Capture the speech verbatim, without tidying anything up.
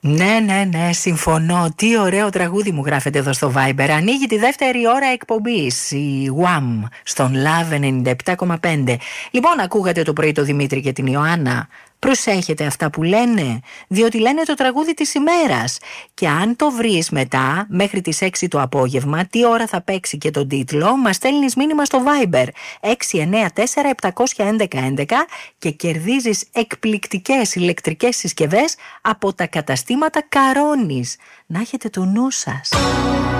Ναι, ναι, ναι, συμφωνώ. Τι ωραίο τραγούδι μου γράφετε εδώ στο Viber. Ανοίγει τη δεύτερη ώρα εκπομπής, η Wham, στον Love ενενήντα επτά κόμμα πέντε. Λοιπόν, ακούγατε το πρωί το Δημήτρη και την Ιωάννα. Προσέχετε αυτά που λένε, διότι λένε το τραγούδι της ημέρας. Και αν το βρεις μετά, μέχρι τις έξι το απόγευμα, τι ώρα θα παίξει και τον τίτλο, μας στέλνεις μήνυμα στο Viber έξι εννιά τέσσερα επτά ένα ένα έντεκα και κερδίζεις εκπληκτικές ηλεκτρικές συσκευές από τα καταστήματα Καρόνης. Να έχετε το νου σας.